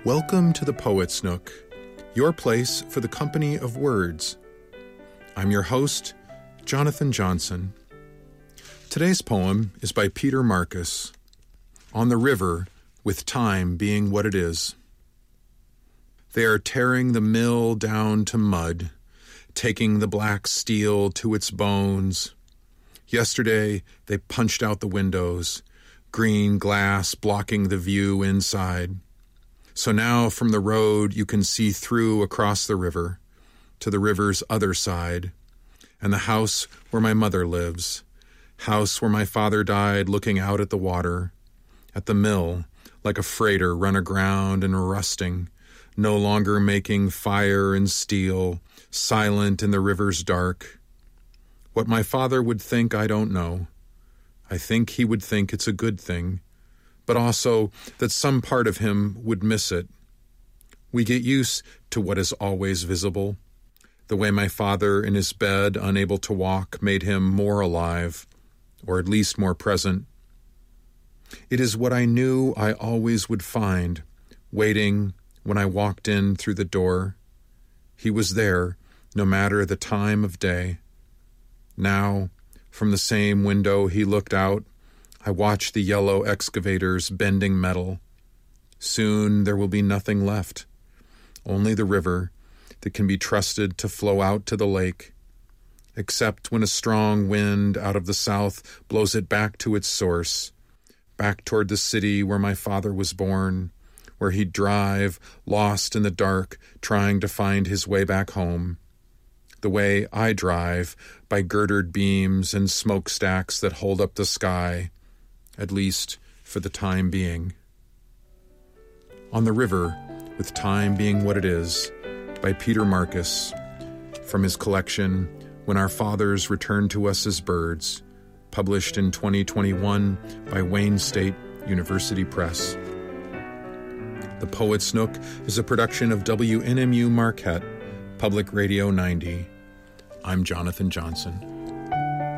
Welcome to the Poet's Nook, your place for the company of words. I'm your host, Jonathan Johnson. Today's poem is by Peter Marcus, On the River, with Time Being What It Is. They are tearing the mill down to mud, taking the black steel to its bones. Yesterday, they punched out the windows, green glass blocking the view inside. So now from the road you can see through across the river, to the river's other side, and the house where my mother lives, house where my father died looking out at the water, at the mill, like a freighter run aground and rusting, no longer making fire and steel, silent in the river's dark. What my father would think I don't know. I think he would think it's a good thing, but also that some part of him would miss it. We get used to what is always visible. The way my father in his bed, unable to walk, made him more alive, or at least more present. It is what I knew I always would find, waiting when I walked in through the door. He was there, no matter the time of day. Now, from the same window he looked out, I watch the yellow excavators bending metal. Soon there will be nothing left, only the river that can be trusted to flow out to the lake, except when a strong wind out of the south blows it back to its source, back toward the city where my father was born, where he'd drive, lost in the dark, trying to find his way back home. The way I drive, by girdered beams and smokestacks that hold up the sky, at least for the time being. On the River, with Time Being What It Is, by Peter Marcus, from his collection When Our Fathers Returned to Us as Birds, published in 2021 by Wayne State University Press. The Poet's Nook is a production of WNMU Marquette, Public Radio 90. I'm Jonathan Johnson.